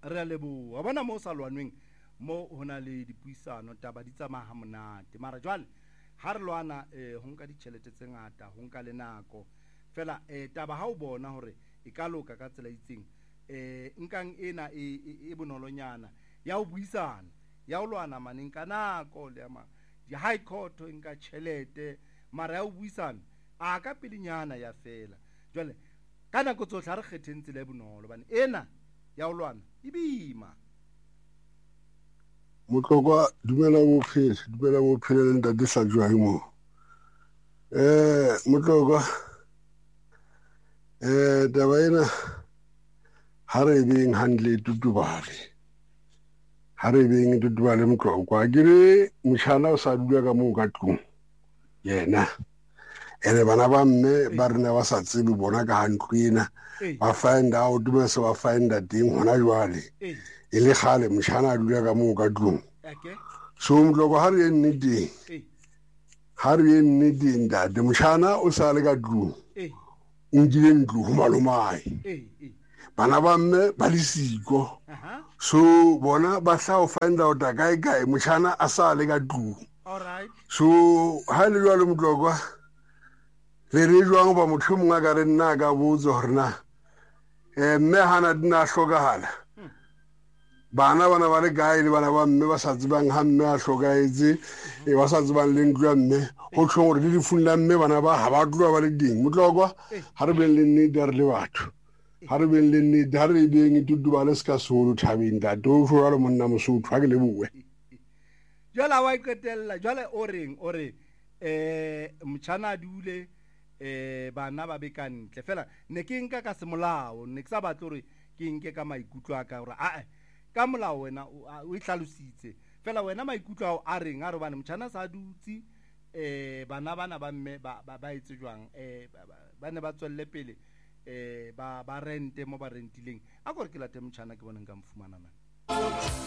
re a lebo wa bona mo sa lwanweng mo hona le dipuisano taba di tsamaya monate mara jwale ha re lwana ho nka ditjhelete tse ngata ho nka le nako fela taba ha o bona hore e ka loka ka tsela itseng nkang ena e bonolonyana ya ho buisana ya ho lwana maneng ka nako le ama di high court nka tjhelete mara ya ho buisana a ka pelinyana ya fela jwale ka nako tsohle re kgetheng tsela e bonolo bane ena ya ho lwana e bima. Motlokwa dumela bophelo le ntate Hlajwahi mo Motlokwa taba ena ha re beng handle tutubale Motlokwa ke re moshana o sa dula ka moo ka tlung yena ene bana ba mme ba rena ba sa tsebe bona ka hantlo ena ba find out ba se ba find teng hona jwale e le khale moshana a dula ka moo ka tlung so Motlokwa ha re ye nneteng ntate moshana o sa le ka tlung o nkile ntlo ho malomai bana ba mme ba le siko so bona ba tla o find out kae moshana a sa le ka tlung so ha le jwale Motlokwa le re jwang ba motho mongwe ka re nna ka botsa hore na mme hana dina hlokahala bana ba le kae le bana ba mme ba sa tsebang ha mme a hlokaetse ba sa tsebang le ntlo ya mme ho tshwong hore le difunla mme bana ba ha ba tloa ba le ding Motlokwa ha re beng le nnete re le batho ha re beng le nnete ha re beng itutuba le ska solo thabeng ntate o jwale monna Mosotho ha ke le bue jwale wa iqetella jwale o re motjhana dule bana ba be ka ntle fela ne ke nka ka semolao ne ke sa batle hore ke nke ka maikutlo a ka hore ka molao wena o ihlalositse fela wena maikutlo ao a reng a re bana motjhana sa dutse bana ba mme ba etse jwang ba ne ba tswelle pele ba rente mo ba rentileng a gore ke late motjhana ke bona nka mfumana nna